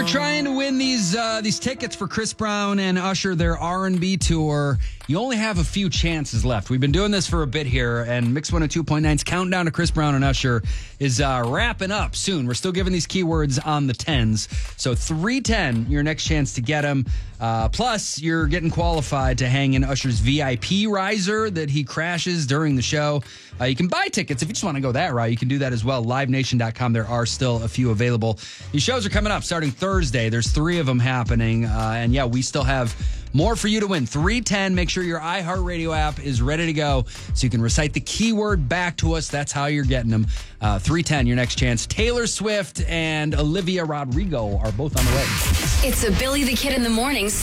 trying to win these tickets for Chris Brown and Usher, their R&B tour, you only have a few chances left. We've been doing this for a bit here, and Mix 102.9's countdown to Chris Brown and Usher is wrapping up soon. We're still giving these keywords on the 10s. So 310, your next chance to get them. Plus, you're getting qualified to hang in Usher's VIP riser that he crashes during the show. You can buy tickets if you just want to go that route. You can do that as well. LiveNation.com. There are still a few available. These shows are coming up starting Thursday. There's 3 of them happening. And yeah, we still have more for you to win. 310. Make sure your iHeartRadio app is ready to go so you can recite the keyword back to us. That's how you're getting them. 310, your next chance. Taylor Swift and Olivia Rodrigo are both on the way. It's a Billy the Kid in the Mornings